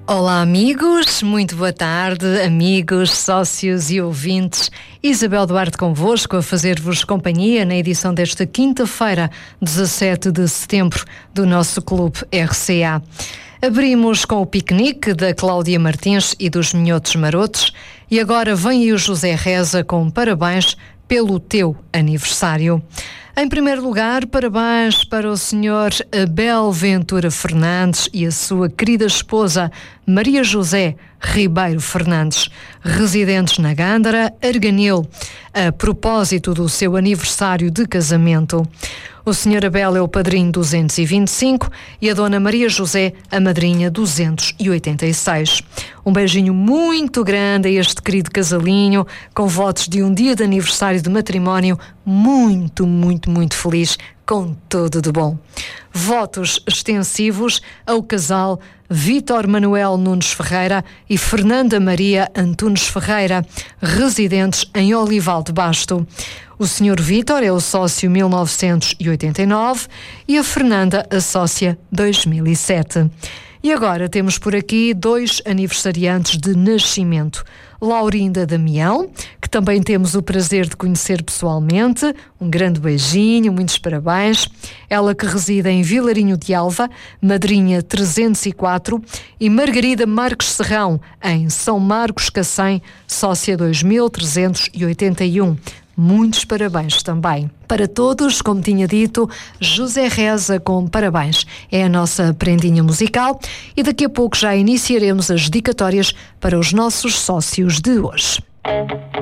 Olá amigos, muito boa tarde, amigos, sócios e ouvintes. Isabel Duarte convosco a fazer-vos companhia na edição desta quinta-feira, 17 de setembro, do nosso Clube RCA. Abrimos com o piquenique da Cláudia Martins e dos Minhotos Marotos e agora vem aí o José Reza com parabéns pelo teu aniversário. Em primeiro lugar, parabéns para o Sr. Abel Ventura Fernandes e a sua querida esposa Maria José Ribeiro Fernandes, residentes na Gândara, Arganil, a propósito do seu aniversário de casamento. O Sr. Abel é o padrinho 225 e a Dona Maria José a madrinha 286. Um beijinho muito grande a este querido casalinho, com votos de um dia de aniversário de matrimónio muito, muito, muito feliz, com tudo de bom. Votos extensivos ao casal Vítor Manuel Nunes Ferreira e Fernanda Maria Antunes Ferreira, residentes em Olival de Basto. O Sr. Vítor é o sócio 1989 e a Fernanda a sócia 2007. E agora temos por aqui 2 aniversariantes de nascimento. Laurinda Damião, que também temos o prazer de conhecer pessoalmente. Um grande beijinho, muitos parabéns. Ela que reside em Vilarinho de Alva, madrinha 304. E Margarida Marques Serrão, em São Marcos Cacém, sócia 2381. Muitos parabéns também. Para todos, como tinha dito, José Reza com parabéns. É a nossa prendinha musical e daqui a pouco já iniciaremos as dedicatórias para os nossos sócios de hoje.